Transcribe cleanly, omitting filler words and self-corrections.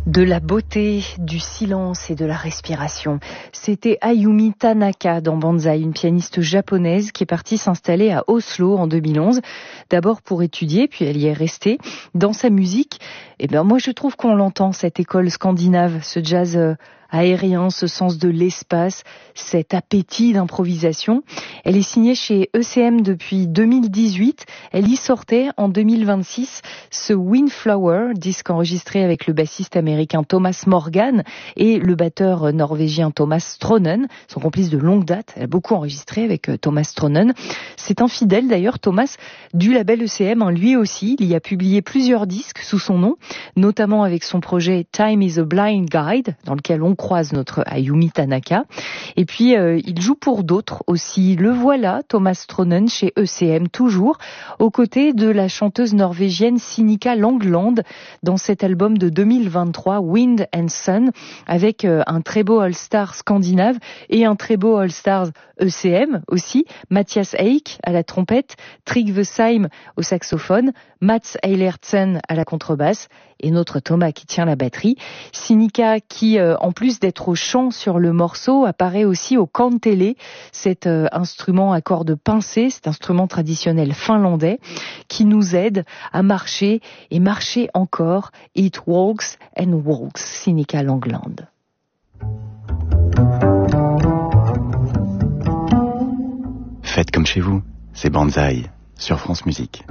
De la beauté, du silence et de la respiration. C'était Ayumi Tanaka dans Banzai, une pianiste japonaise qui est partie s'installer à Oslo en 2011. D'abord pour étudier, puis elle y est restée. Dans sa musique, moi je trouve qu'on l'entend, cette école scandinave, ce jazz aérien, ce sens de l'espace, cet appétit d'improvisation. Elle est signée chez ECM depuis 2018. Elle y sortait en 2026 ce Windflower, disque enregistré avec le bassiste américain Thomas Morgan et le batteur norvégien Thomas Stronen, son complice de longue date. Elle a beaucoup enregistré avec Thomas Stronen. C'est un fidèle d'ailleurs, Thomas, du label ECM, lui aussi. Il y a publié plusieurs disques sous son nom, notamment avec son projet Time is a Blind Guide, dans lequel on croise notre Ayumi Tanaka. Et puis, il joue pour d'autres aussi. Le voilà, Thomas Stronen, chez ECM toujours, aux côtés de la chanteuse norvégienne Sinikka Langland, dans cet album de 2023, Wind and Sun, avec un très beau All-Star scandinave et un très beau All-Star ECM aussi. Mathias Eik à la trompette, Trygve Seim au saxophone, Mats Eilertsen à la contrebasse et notre Thomas qui tient la batterie. Sinikka qui, en plus d'être au chant sur le morceau, apparaît aussi au kantele, cet instrument à cordes pincées, cet instrument traditionnel finlandais qui nous aide à marcher et marcher encore. It walks and walks, Sinikka Langland. Faites comme chez vous, c'est Banzai sur France Musique.